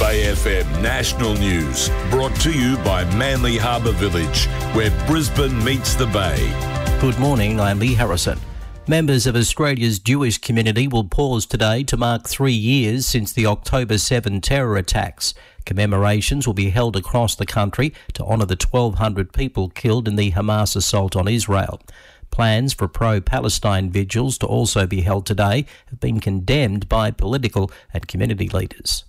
Bay FM National News, brought to you by Manly Harbour Village, where Brisbane meets the Bay. Good morning, I'm Lee Harrison. Members of Australia's Jewish community will pause today to mark 3 years since the October 7 terror attacks. Commemorations will be held across the country to honour the 1,200 people killed in the Hamas assault on Israel. Plans for pro-Palestine vigils to also be held today have been condemned by political and community leaders.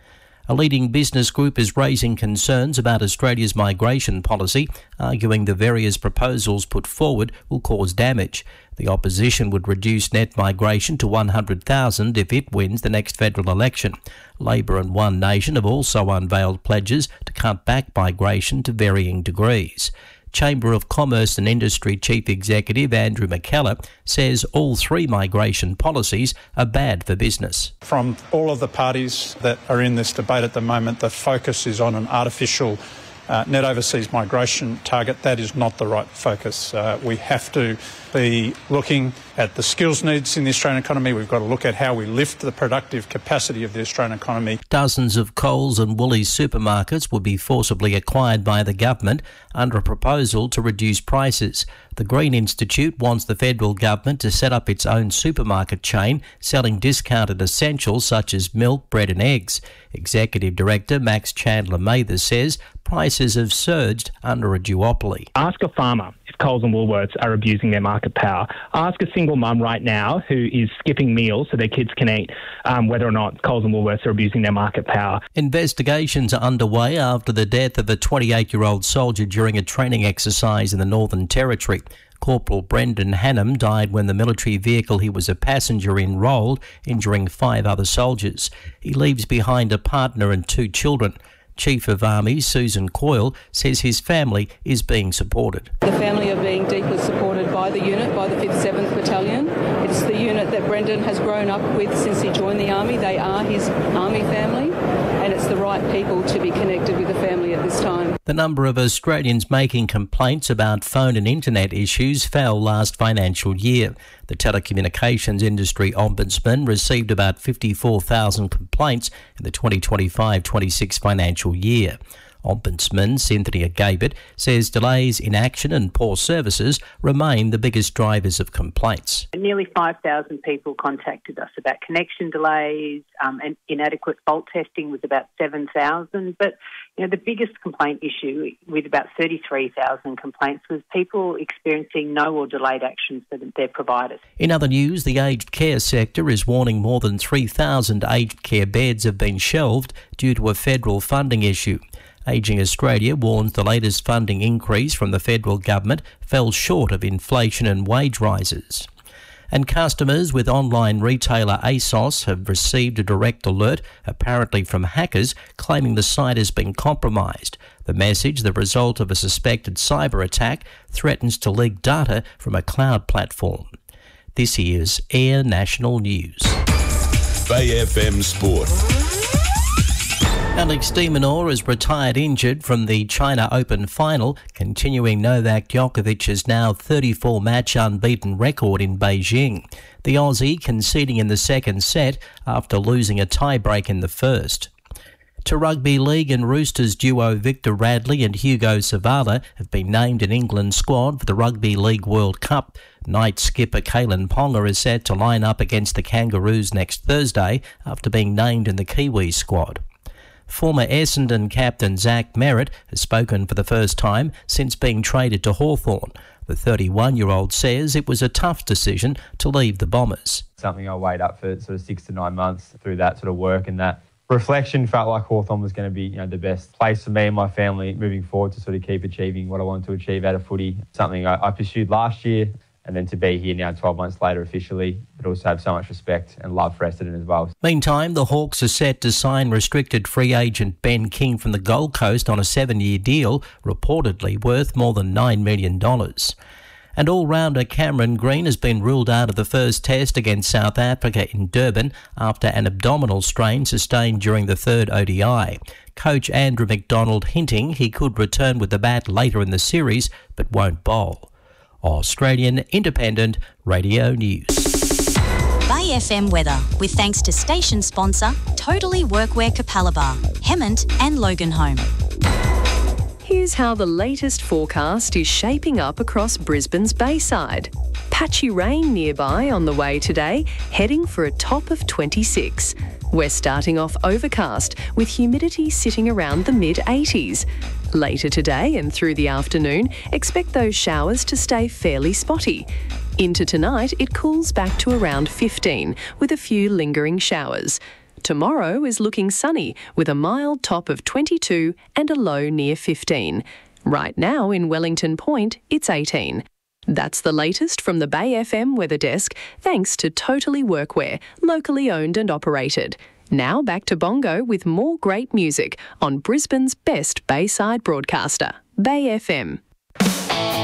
A leading business group is raising concerns about Australia's migration policy, arguing the various proposals put forward will cause damage. The opposition would reduce net migration to 100,000 if it wins the next federal election. Labor and One Nation have also unveiled pledges to cut back migration to varying degrees. Chamber of Commerce and Industry Chief Executive Andrew McKellar says all three migration policies are bad for business. From all of the parties that are in this debate at the moment, the focus is on an artificial net overseas migration target. That is not the right focus. We have to be looking at the skills needs in the Australian economy. We've got to look at how we lift the productive capacity of the Australian economy. Dozens of Coles and Woolies supermarkets will be forcibly acquired by the government under a proposal to reduce prices. The Green Institute wants the federal government to set up its own supermarket chain selling discounted essentials such as milk, bread and eggs. Executive Director Max Chandler Mather says prices have surged under a duopoly. Ask a farmer if Coles and Woolworths are abusing their market power. Ask a single mum right now who is skipping meals so their kids can eat whether or not Coles and Woolworths are abusing their market power. Investigations are underway after the death of a 28-year-old soldier during a training exercise in the Northern Territory. Corporal Brendan Hannam died when the military vehicle he was a passenger in rolled, injuring 5 other soldiers. He leaves behind a partner and 2 children. Chief of Army Susan Coyle says his family is being supported. The family are being deeply supported by the unit, by the 5th 7th Battalion. It's the unit that Brendan has grown up with since he joined the Army. They are his Army family, and it's the right people to be connected with the family at this time. The number of Australians making complaints about phone and internet issues fell last financial year. The telecommunications industry ombudsman received about 54,000 complaints in the 2025-26 financial year. Ombudsman Cynthia Gabert says delays in action and poor services remain the biggest drivers of complaints. Nearly 5,000 people contacted us about connection delays, and inadequate fault testing was about 7,000. But the biggest complaint issue with about 33,000 complaints was people experiencing no or delayed actions for their providers. In other news, the aged care sector is warning more than 3,000 aged care beds have been shelved due to a federal funding issue. Ageing Australia warns the latest funding increase from the federal government fell short of inflation and wage rises. And customers with online retailer ASOS have received a direct alert, apparently from hackers, claiming the site has been compromised. The message, the result of a suspected cyber attack, threatens to leak data from a cloud platform. This is Air National News. Bay FM Sport. Alex de Minaur is retired injured from the China Open final, continuing Novak Djokovic's now 34-match unbeaten record in Beijing. The Aussie conceding in the second set after losing a tie-break in the first. To rugby league, and Roosters duo Victor Radley and Hugo Savala have been named in England's squad for the Rugby League World Cup. Knight skipper Kalen Ponga is set to line up against the Kangaroos next Thursday after being named in the Kiwi squad. Former Essendon captain Zach Merritt has spoken for the first time since being traded to Hawthorn. The 31-year-old says it was a tough decision to leave the Bombers. Something I weighed up for sort of 6 to 9 months through that sort of work, and that reflection felt like Hawthorn was going to be the best place for me and my family moving forward to sort of keep achieving what I wanted to achieve out of footy. Something I pursued last year, and then to be here now 12 months later officially, but also have so much respect and love for Essendon as well. Meantime, the Hawks are set to sign restricted free agent Ben King from the Gold Coast on a 7-year deal, reportedly worth more than $9 million. And all-rounder Cameron Green has been ruled out of the first test against South Africa in Durban after an abdominal strain sustained during the third ODI. Coach Andrew McDonald hinting he could return with the bat later in the series but won't bowl. Australian Independent Radio News. Bay FM weather with thanks to station sponsor Totally Workwear Capalaba. Hemmant and Loganholme. Here's how the latest forecast is shaping up across Brisbane's Bayside. Patchy rain nearby on the way today, heading for a top of 26. We're starting off overcast with humidity sitting around the mid-80s. Later today and through the afternoon, expect those showers to stay fairly spotty. Into tonight, it cools back to around 15 with a few lingering showers. Tomorrow is looking sunny with a mild top of 22 and a low near 15. Right now in Wellington Point, it's 18. That's the latest from the Bay FM weather desk, thanks to Totally Workwear, locally owned and operated. Now back to Bongo with more great music on Brisbane's best Bayside broadcaster, Bay FM.